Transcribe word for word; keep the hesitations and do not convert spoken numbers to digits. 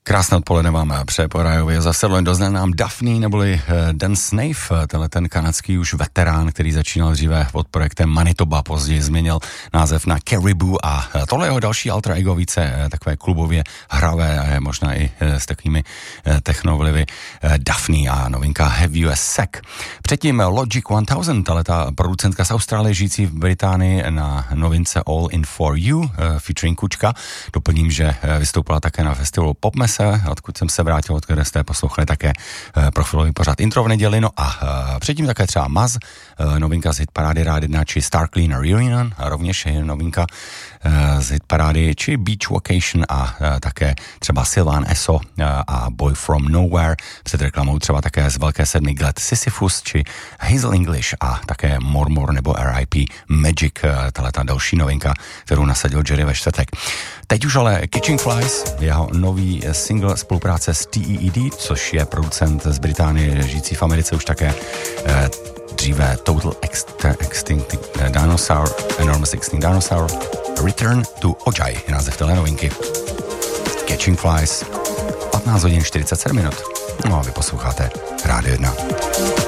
Krásné odpoledne vám přeje po Rajově. Zasedlo doznal nám Daphne, neboli Dan Snaith, tenhle ten kanadský už veterán, který začínal dříve pod projektem Manitoba, později změnil název na Caribou a tohle jeho další alter ego, více takové klubově hravé, možná i s takovými technovlivy Daphne a novinka Have You a Sec. Předtím Logic tisíc, tato producentka z Austrálie, žijící v Británii, na novince All In For You, featuring Kučka. Doplním, že vystoupila také na festivalu Popmese, odkud jsem se vrátil, od které jste poslouchali také profilový pořad Intro v neděli. No a předtím také třeba Maz, novinka z hitparády Rád jedna, či Star Cleaner Reunion, a rovněž je novinka z hitparády, či Beach Vacation a také třeba Sylvan Esso a Boy From Nowhere. Před reklamou třeba také z Velké sedmi Glad Sisyphus, či Hazel English a také Mormor nebo R I P Magic, tato další novinka, kterou nasadil Jerry ve čtvrtek. Teď už ale Catching Flies, jeho nový single spolupráce s T E E D, což je producent z Británie, žijící v Americe už také eh, dříve Total Extinct Dinosaur, Enormous Extinct Dinosaur, Return to Ojai je název téhle novinky. Catching Flies, patnáct hodin čtyřicet sedm minut. No a vy posloucháte Rádio jedna.